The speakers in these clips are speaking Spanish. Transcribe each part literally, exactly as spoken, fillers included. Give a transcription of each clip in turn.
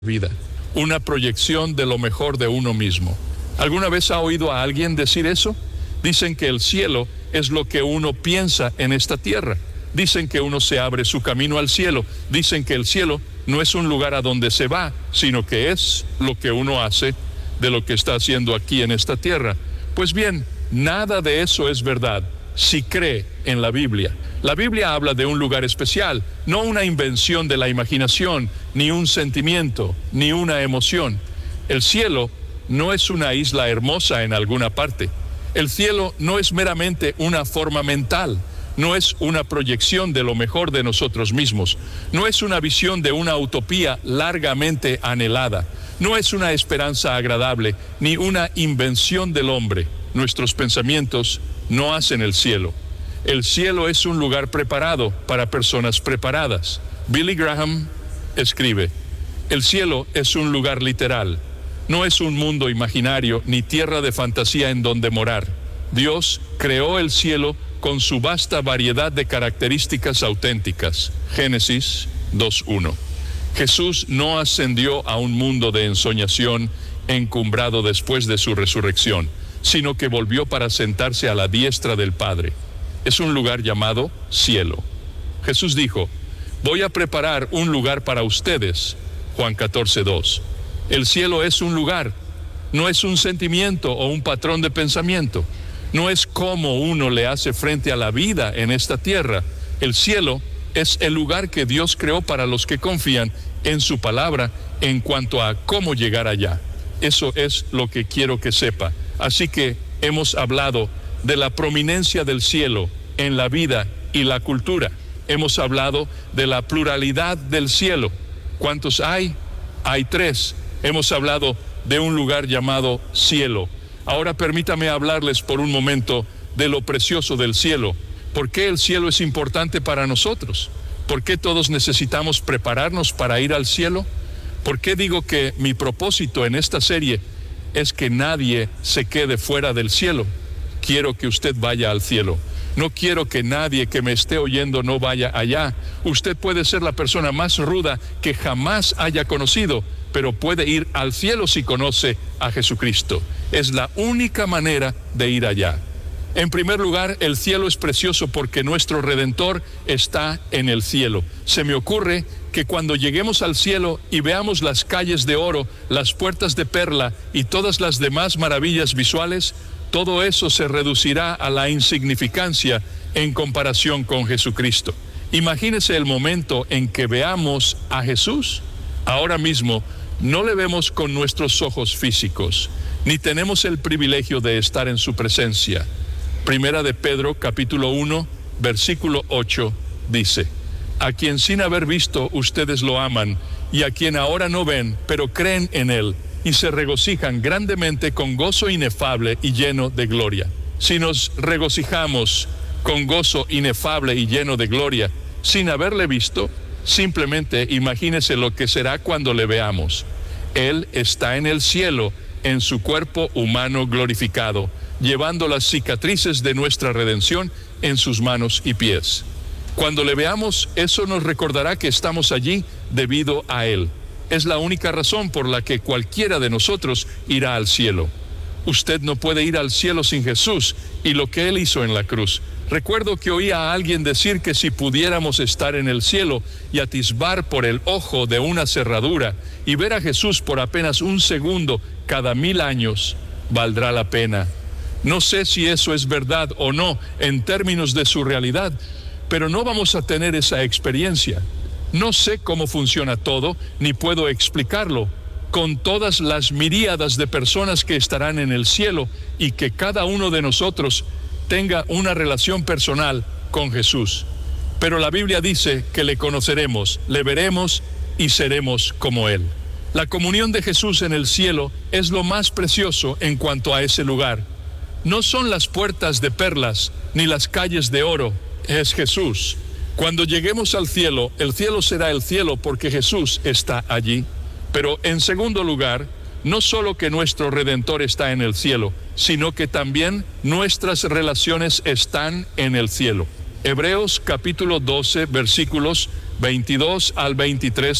vida, una proyección de lo mejor de uno mismo. ¿Alguna vez ha oído a alguien decir eso? Dicen que el cielo es lo que uno piensa en esta tierra. Dicen que uno se abre su camino al cielo. Dicen que el cielo no es un lugar a donde se va, sino que es lo que uno hace de lo que está haciendo aquí en esta tierra. Pues bien, nada de eso es verdad si cree en la Biblia. La Biblia habla de un lugar especial, no una invención de la imaginación, ni un sentimiento, ni una emoción. El cielo no es una isla hermosa en alguna parte. El cielo no es meramente una forma mental, no es una proyección de lo mejor de nosotros mismos, no es una visión de una utopía largamente anhelada, no es una esperanza agradable, ni una invención del hombre. Nuestros pensamientos no hacen el cielo. El cielo es un lugar preparado para personas preparadas. Billy Graham escribe: el cielo es un lugar literal, no es un mundo imaginario ni tierra de fantasía en donde morar. Dios creó el cielo con su vasta variedad de características auténticas. Génesis dos uno. Jesús no ascendió a un mundo de ensoñación encumbrado después de su resurrección, sino que volvió para sentarse a la diestra del Padre. Es un lugar llamado cielo. Jesús dijo: voy a preparar un lugar para ustedes. Juan catorce dos. El cielo es un lugar, no es un sentimiento o un patrón de pensamiento. No es cómo uno le hace frente a la vida en esta tierra. El cielo es el lugar que Dios creó para los que confían en su palabra en cuanto a cómo llegar allá. Eso es lo que quiero que sepa. Así que hemos hablado de la prominencia del cielo en la vida y la cultura. Hemos hablado de la pluralidad del cielo. ¿Cuántos hay? Hay tres. Hemos hablado de un lugar llamado cielo. Ahora permítame hablarles por un momento de lo precioso del cielo. ¿Por qué el cielo es importante para nosotros? ¿Por qué todos necesitamos prepararnos para ir al cielo? ¿Por qué digo que mi propósito en esta serie es que nadie se quede fuera del cielo? Quiero que usted vaya al cielo. No quiero que nadie que me esté oyendo no vaya allá. Usted puede ser la persona más ruda que jamás haya conocido, pero puede ir al cielo si conoce a Jesucristo. Es la única manera de ir allá. En primer lugar, el cielo es precioso porque nuestro Redentor está en el cielo. Se me ocurre que cuando lleguemos al cielo y veamos las calles de oro, las puertas de perla y todas las demás maravillas visuales, todo eso se reducirá a la insignificancia en comparación con Jesucristo. Imagínese el momento en que veamos a Jesús. Ahora mismo no le vemos con nuestros ojos físicos, ni tenemos el privilegio de estar en su presencia. Primera de Pedro, capítulo uno, versículo ocho, dice: a quien sin haber visto ustedes lo aman, y a quien ahora no ven, pero creen en él, y se regocijan grandemente con gozo inefable y lleno de gloria. Si nos regocijamos con gozo inefable y lleno de gloria, sin haberle visto, simplemente imagínese lo que será cuando le veamos. Él está en el cielo, en su cuerpo humano glorificado, llevando las cicatrices de nuestra redención en sus manos y pies. Cuando le veamos, eso nos recordará que estamos allí debido a Él. Es la única razón por la que cualquiera de nosotros irá al cielo. Usted no puede ir al cielo sin Jesús y lo que Él hizo en la cruz. Recuerdo que oí a alguien decir que si pudiéramos estar en el cielo y atisbar por el ojo de una cerradura y ver a Jesús por apenas un segundo cada mil años, valdrá la pena. No sé si eso es verdad o no en términos de su realidad, pero no vamos a tener esa experiencia. No sé cómo funciona todo, ni puedo explicarlo, con todas las miríadas de personas que estarán en el cielo y que cada uno de nosotros tenga una relación personal con Jesús. Pero la Biblia dice que le conoceremos, le veremos y seremos como Él. La comunión de Jesús en el cielo es lo más precioso en cuanto a ese lugar. No son las puertas de perlas ni las calles de oro, es Jesús. Cuando lleguemos al cielo, el cielo será el cielo porque Jesús está allí. Pero en segundo lugar, no solo que nuestro Redentor está en el cielo, sino que también nuestras relaciones están en el cielo. Hebreos capítulo doce, versículos veintidós al veintitrés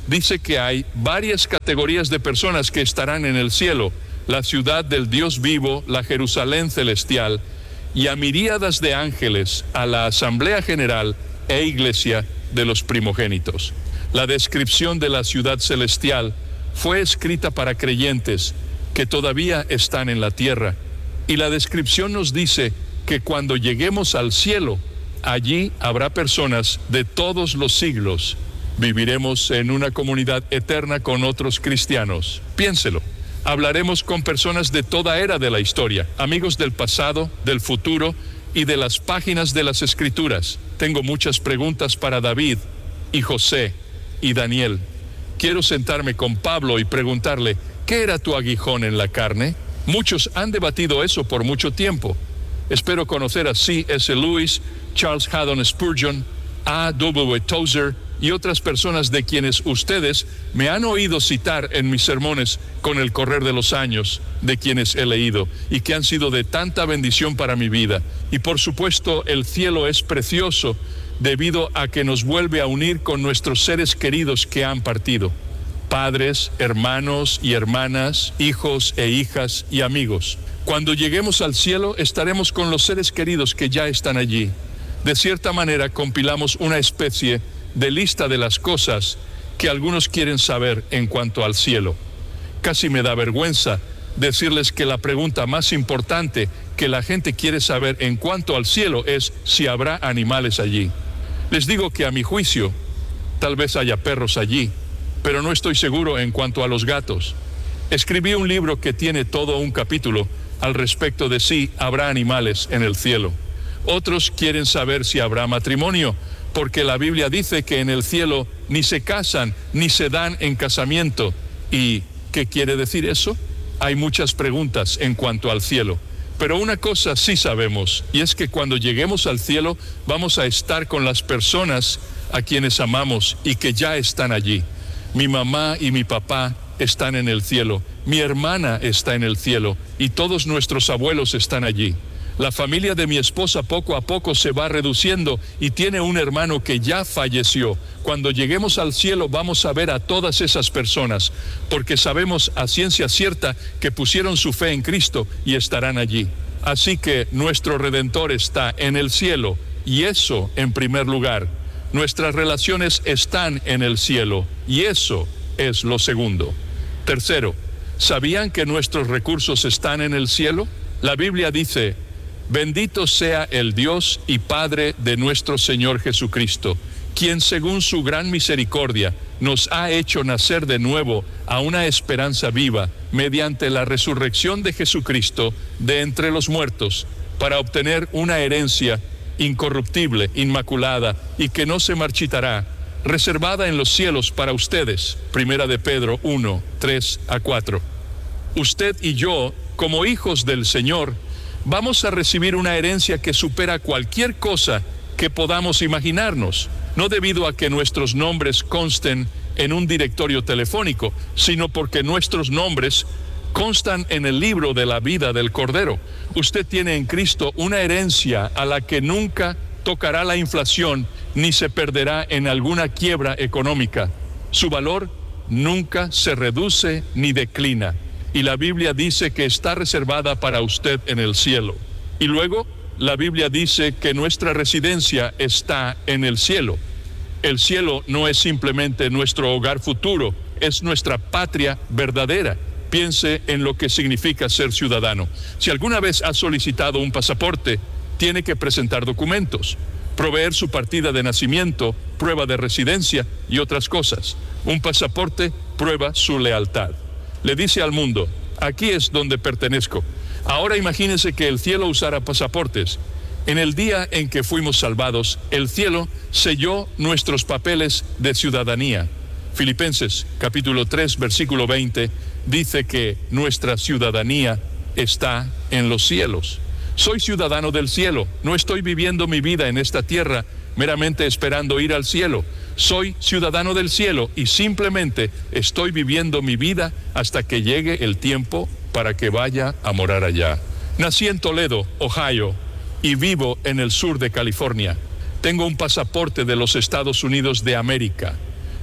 dice que hay varias categorías de personas que estarán en el cielo: la ciudad del Dios vivo, la Jerusalén celestial, y a miríadas de ángeles, a la asamblea general e iglesia de los primogénitos. La descripción de la ciudad celestial fue escrita para creyentes que todavía están en la tierra, y la descripción nos dice que cuando lleguemos al cielo, allí habrá personas de todos los siglos. Viviremos en una comunidad eterna con otros cristianos. Piénselo. Hablaremos con personas de toda era de la historia, amigos del pasado, del futuro y de las páginas de las Escrituras. Tengo muchas preguntas para David y José y Daniel. Quiero sentarme con Pablo y preguntarle: ¿qué era tu aguijón en la carne? Muchos han debatido eso por mucho tiempo. Espero conocer a C S Lewis, Charles Haddon Spurgeon, A W Tozer y otras personas de quienes ustedes me han oído citar en mis sermones con el correr de los años, de quienes he leído y que han sido de tanta bendición para mi vida. Y por supuesto, el cielo es precioso debido a que nos vuelve a unir con nuestros seres queridos que han partido: padres, hermanos y hermanas, hijos e hijas y amigos. Cuando lleguemos al cielo, estaremos con los seres queridos que ya están allí. De cierta manera, compilamos una especie de lista de las cosas que algunos quieren saber en cuanto al cielo. Casi me da vergüenza decirles que la pregunta más importante que la gente quiere saber en cuanto al cielo es si habrá animales allí. Les digo que a mi juicio, tal vez haya perros allí, pero no estoy seguro en cuanto a los gatos. Escribí un libro que tiene todo un capítulo al respecto de si habrá animales en el cielo. Otros quieren saber si habrá matrimonio, porque la Biblia dice que en el cielo ni se casan ni se dan en casamiento. ¿Y qué quiere decir eso? Hay muchas preguntas en cuanto al cielo, pero una cosa sí sabemos, y es que cuando lleguemos al cielo vamos a estar con las personas a quienes amamos y que ya están allí. Mi mamá y mi papá están en el cielo, mi hermana está en el cielo y todos nuestros abuelos están allí. La familia de mi esposa poco a poco se va reduciendo y tiene un hermano que ya falleció. Cuando lleguemos al cielo vamos a ver a todas esas personas, porque sabemos a ciencia cierta que pusieron su fe en Cristo y estarán allí. Así que nuestro Redentor está en el cielo, y eso en primer lugar. Nuestras relaciones están en el cielo, y eso es lo segundo. Tercero, ¿sabían que nuestros recursos están en el cielo? La Biblia dice: bendito sea el Dios y Padre de nuestro Señor Jesucristo, quien según su gran misericordia nos ha hecho nacer de nuevo a una esperanza viva mediante la resurrección de Jesucristo de entre los muertos, para obtener una herencia incorruptible, inmaculada y que no se marchitará, reservada en los cielos para ustedes. Primera de Pedro uno, tres a cuatro. Usted y yo, como hijos del Señor, vamos a recibir una herencia que supera cualquier cosa que podamos imaginarnos, no debido a que nuestros nombres consten en un directorio telefónico, sino porque nuestros nombres constan en el libro de la vida del Cordero. Usted tiene en Cristo una herencia a la que nunca tocará la inflación ni se perderá en alguna quiebra económica. Su valor nunca se reduce ni declina. Y la Biblia dice que está reservada para usted en el cielo. Y luego, la Biblia dice que nuestra residencia está en el cielo. El cielo no es simplemente nuestro hogar futuro, es nuestra patria verdadera. Piense en lo que significa ser ciudadano. Si alguna vez ha solicitado un pasaporte, tiene que presentar documentos, proveer su partida de nacimiento, prueba de residencia y otras cosas. Un pasaporte prueba su lealtad. Le dice al mundo: aquí es donde pertenezco. Ahora imagínense que el cielo usara pasaportes. En el día en que fuimos salvados, el cielo selló nuestros papeles de ciudadanía. Filipenses capítulo tres, versículo veinte, dice que nuestra ciudadanía está en los cielos. Soy ciudadano del cielo, no estoy viviendo mi vida en esta tierra meramente esperando ir al cielo. Soy ciudadano del cielo y simplemente estoy viviendo mi vida hasta que llegue el tiempo para que vaya a morar allá. Nací en Toledo, Ohio, y vivo en el sur de California. Tengo un pasaporte de los Estados Unidos de América.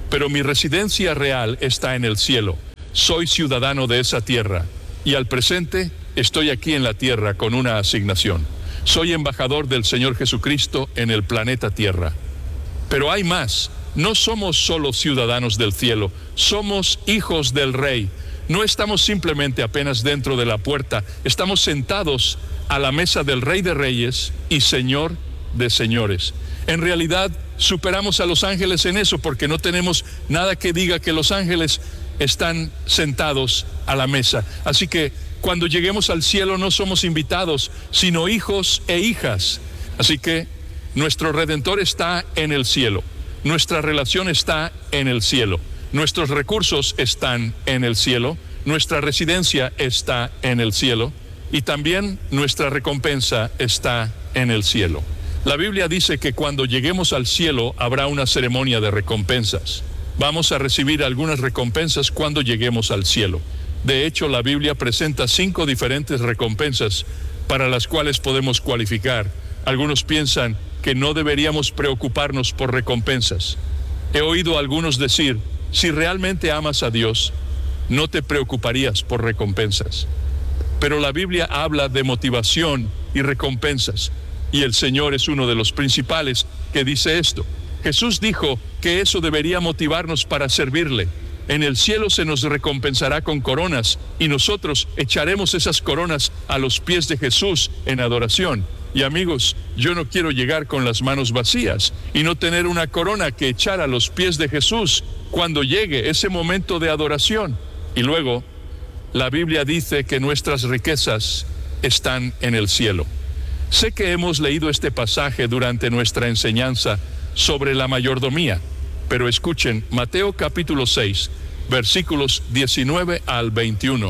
pero mi residencia real está en el cielo. Soy ciudadano de esa tierra y al presente estoy aquí en la tierra con una asignación. Soy embajador del Señor Jesucristo en el planeta Tierra. Pero hay más. No somos solo ciudadanos del cielo, somos hijos del Rey. No estamos simplemente apenas dentro de la puerta, estamos sentados a la mesa del Rey de Reyes y Señor de Señores. En realidad, superamos a los ángeles en eso, porque no tenemos nada que diga que los ángeles están sentados a la mesa. Así que cuando lleguemos al cielo no somos invitados, sino hijos e hijas. Así que nuestro Redentor está en el cielo, nuestra relación está en el cielo, nuestros recursos están en el cielo, nuestra residencia está en el cielo y también nuestra recompensa está en el cielo. La Biblia dice que cuando lleguemos al cielo habrá una ceremonia de recompensas. Vamos a recibir algunas recompensas cuando lleguemos al cielo. De hecho, la Biblia presenta cinco diferentes recompensas para las cuales podemos cualificar. Algunos piensan que no deberíamos preocuparnos por recompensas. He oído a algunos decir, si realmente amas a Dios, no te preocuparías por recompensas. Pero la Biblia habla de motivación y recompensas, y el Señor es uno de los principales que dice esto. Jesús dijo que eso debería motivarnos para servirle. En el cielo se nos recompensará con coronas, y nosotros echaremos esas coronas a los pies de Jesús en adoración. Y amigos, yo no quiero llegar con las manos vacías y no tener una corona que echar a los pies de Jesús cuando llegue ese momento de adoración. Y luego, la Biblia dice que nuestras riquezas están en el cielo. Sé que hemos leído este pasaje durante nuestra enseñanza sobre la mayordomía, pero escuchen Mateo capítulo seis, versículos diecinueve al veintiuno.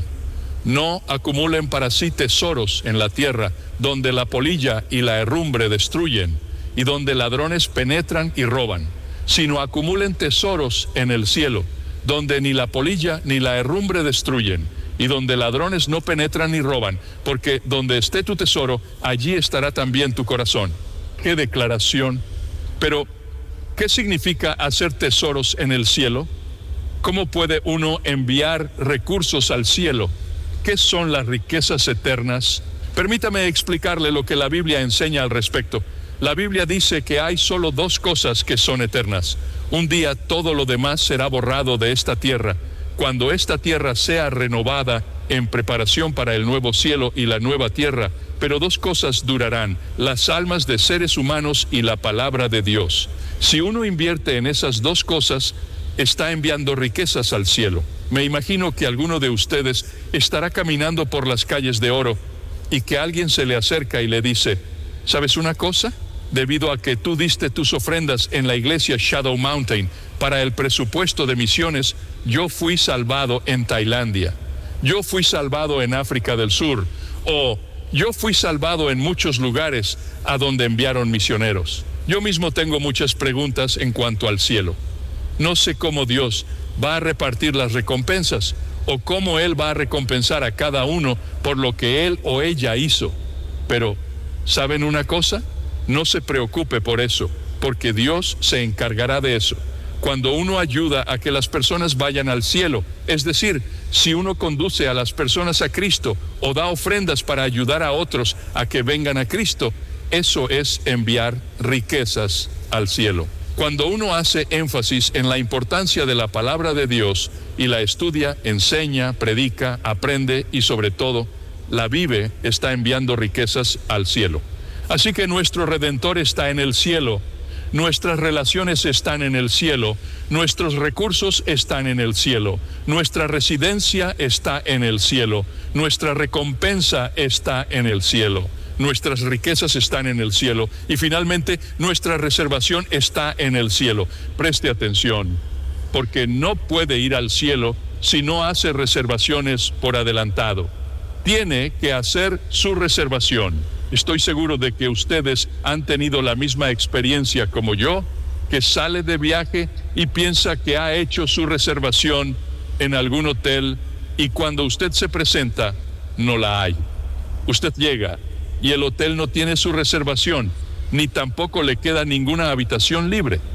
No acumulen para sí tesoros en la tierra, donde la polilla y la herrumbre destruyen, y donde ladrones penetran y roban, sino acumulen tesoros en el cielo, donde ni la polilla ni la herrumbre destruyen, y donde ladrones no penetran ni roban, porque donde esté tu tesoro, allí estará también tu corazón. ¡Qué declaración! Pero, ¿qué significa hacer tesoros en el cielo? ¿Cómo puede uno enviar recursos al cielo? ¿Qué son las riquezas eternas? Permítame explicarle lo que la Biblia enseña al respecto. La Biblia dice que hay solo dos cosas que son eternas. Un día todo lo demás será borrado de esta tierra. Cuando esta tierra sea renovada en preparación para el nuevo cielo y la nueva tierra, pero dos cosas durarán: las almas de seres humanos y la palabra de Dios. Si uno invierte en esas dos cosas, está enviando riquezas al cielo. Me imagino que alguno de ustedes estará caminando por las calles de oro y que alguien se le acerca y le dice, ¿sabes una cosa? Debido a que tú diste tus ofrendas en la iglesia Shadow Mountain para el presupuesto de misiones, yo fui salvado en Tailandia, yo fui salvado en África del Sur, o yo fui salvado en muchos lugares a donde enviaron misioneros. Yo mismo tengo muchas preguntas en cuanto al cielo. No sé cómo Dios va a repartir las recompensas o cómo Él va a recompensar a cada uno por lo que él o ella hizo. Pero, ¿saben una cosa? No se preocupe por eso, porque Dios se encargará de eso. Cuando uno ayuda a que las personas vayan al cielo, es decir, si uno conduce a las personas a Cristo o da ofrendas para ayudar a otros a que vengan a Cristo, eso es enviar riquezas al cielo. Cuando uno hace énfasis en la importancia de la palabra de Dios y la estudia, enseña, predica, aprende y sobre todo la vive, está enviando riquezas al cielo. Así que nuestro Redentor está en el cielo, nuestras relaciones están en el cielo, nuestros recursos están en el cielo, nuestra residencia está en el cielo, nuestra recompensa está en el cielo. Nuestras riquezas están en el cielo y finalmente nuestra reservación está en el cielo. Preste atención, porque no puede ir al cielo si no hace reservaciones por adelantado. Tiene que hacer su reservación. Estoy seguro de que ustedes han tenido la misma experiencia como yo, que sale de viaje y piensa que ha hecho su reservación en algún hotel y cuando usted se presenta, no la hay. Usted llega y el hotel no tiene su reservación, ni tampoco le queda ninguna habitación libre.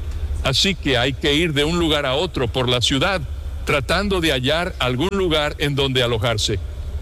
Así que hay que ir de un lugar a otro por la ciudad, tratando de hallar algún lugar en donde alojarse.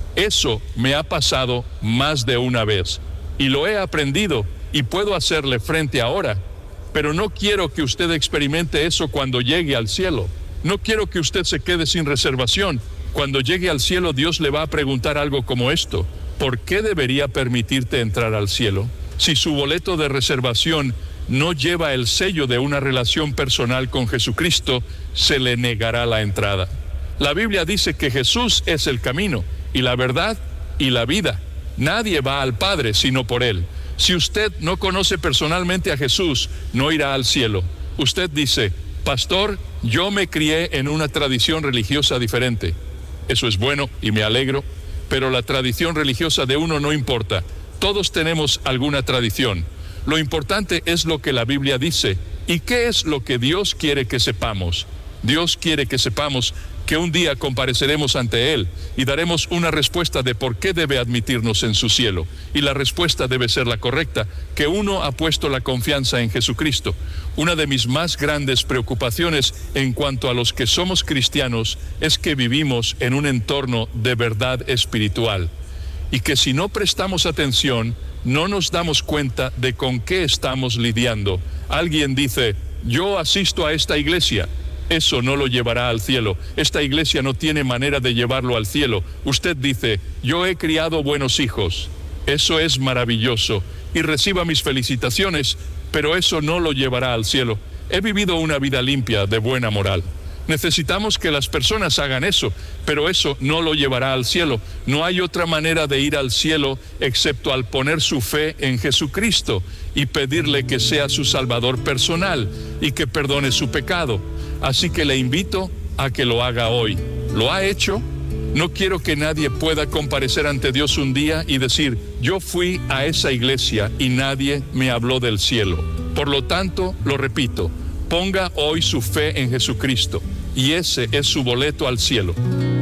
Eso me ha pasado más de una vez, y lo he aprendido, y puedo hacerle frente ahora. Pero no quiero que usted experimente eso cuando llegue al cielo. No quiero que usted se quede sin reservación. Cuando llegue al cielo, Dios le va a preguntar algo como esto: ¿por qué debería permitirte entrar al cielo? Si su boleto de reservación no lleva el sello de una relación personal con Jesucristo, se le negará la entrada. La Biblia dice que Jesús es el camino, y la verdad, y la vida. Nadie va al Padre sino por Él. Si usted no conoce personalmente a Jesús, no irá al cielo. Usted dice: pastor, yo me crié en una tradición religiosa diferente. Eso es bueno y me alegro, pero la tradición religiosa de uno no importa. Todos tenemos alguna tradición. Lo importante es lo que la Biblia dice. ¿Y qué es lo que Dios quiere que sepamos? Dios quiere que sepamos que un día compareceremos ante Él y daremos una respuesta de por qué debe admitirnos en su cielo. Y la respuesta debe ser la correcta, que uno ha puesto la confianza en Jesucristo. Una de mis más grandes preocupaciones en cuanto a los que somos cristianos es que vivimos en un entorno de verdad espiritual, y que si no prestamos atención, no nos damos cuenta de con qué estamos lidiando. Alguien dice: yo asisto a esta iglesia. Eso no lo llevará al cielo. Esta iglesia no tiene manera de llevarlo al cielo. Usted dice: yo he criado buenos hijos. Eso es maravilloso, y reciba mis felicitaciones, pero eso no lo llevará al cielo. He vivido una vida limpia, de buena moral. Necesitamos que las personas hagan eso, pero eso no lo llevará al cielo. No hay otra manera de ir al cielo excepto al poner su fe en Jesucristo y pedirle que sea su Salvador personal y que perdone su pecado. Así que le invito a que lo haga hoy. ¿Lo ha hecho? No quiero que nadie pueda comparecer ante Dios un día y decir: yo fui a esa iglesia y nadie me habló del cielo. Por lo tanto, lo repito, ponga hoy su fe en Jesucristo, y ese es su boleto al cielo.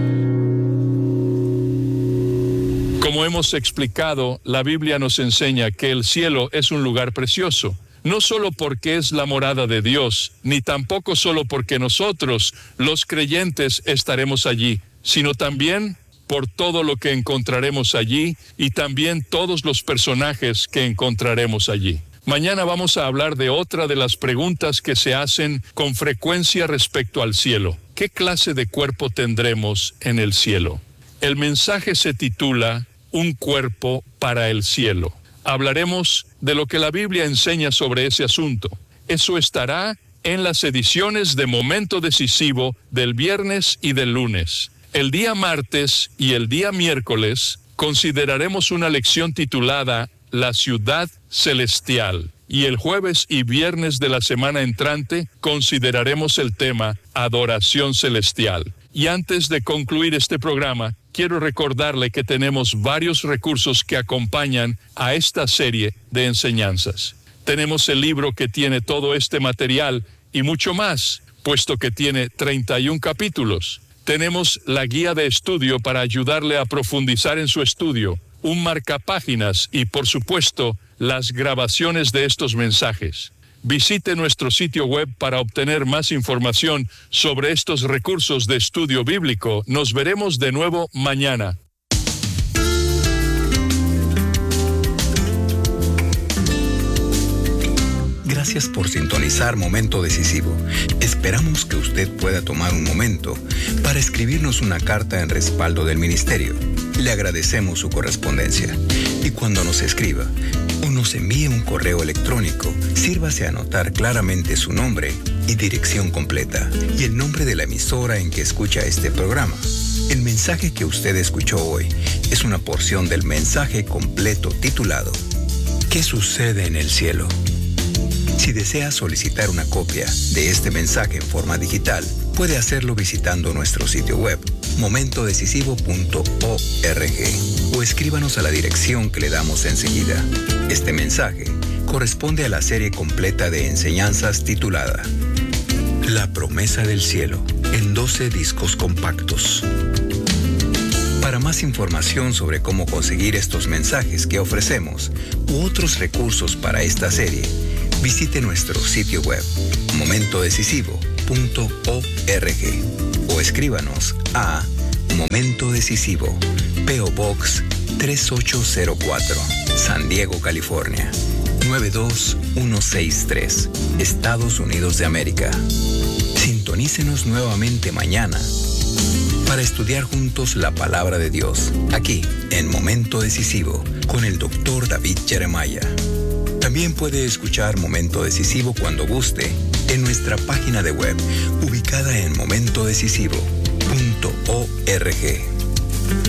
Como hemos explicado, la Biblia nos enseña que el cielo es un lugar precioso, no solo porque es la morada de Dios, ni tampoco solo porque nosotros, los creyentes, estaremos allí, sino también por todo lo que encontraremos allí y también todos los personajes que encontraremos allí. Mañana vamos a hablar de otra de las preguntas que se hacen con frecuencia respecto al cielo. ¿Qué clase de cuerpo tendremos en el cielo? El mensaje se titula Un cuerpo para el cielo. Hablaremos de lo que la Biblia enseña sobre ese asunto. Eso estará en las ediciones de Momento Decisivo del viernes y del lunes. El día martes y el día miércoles consideraremos una lección titulada La Ciudad Celestial. Y el jueves y viernes de la semana entrante consideraremos el tema Adoración Celestial. Y antes de concluir este programa, quiero recordarle que tenemos varios recursos que acompañan a esta serie de enseñanzas. Tenemos el libro que tiene todo este material y mucho más, puesto que tiene treinta y un capítulos. Tenemos la guía de estudio para ayudarle a profundizar en su estudio, un marcapáginas y, por supuesto, las grabaciones de estos mensajes. Visite nuestro sitio web para obtener más información sobre estos recursos de estudio bíblico. Nos veremos de nuevo mañana. Gracias por sintonizar Momento Decisivo. Esperamos que usted pueda tomar un momento para escribirnos una carta en respaldo del ministerio. Le agradecemos su correspondencia. Y cuando nos escriba o nos envíe un correo electrónico, sírvase a anotar claramente su nombre y dirección completa y el nombre de la emisora en que escucha este programa. El mensaje que usted escuchó hoy es una porción del mensaje completo titulado ¿Qué sucede en el cielo? Si desea solicitar una copia de este mensaje en forma digital, puede hacerlo visitando nuestro sitio web, momento decisivo punto org, o escríbanos a la dirección que le damos enseguida. Este mensaje corresponde a la serie completa de enseñanzas titulada La promesa del cielo, en doce discos compactos. Para más información sobre cómo conseguir estos mensajes que ofrecemos u otros recursos para esta serie, Visite nuestro sitio web momento decisivo punto org o escríbanos a Momento Decisivo, P O Box tres ocho cero cuatro, San Diego, California nueve dos uno seis tres, Estados Unidos de América. Sintonícenos nuevamente mañana para estudiar juntos la palabra de Dios, aquí en Momento Decisivo con el doctor David Jeremiah. También puede escuchar Momento Decisivo cuando guste en nuestra página de web ubicada en momento decisivo punto org.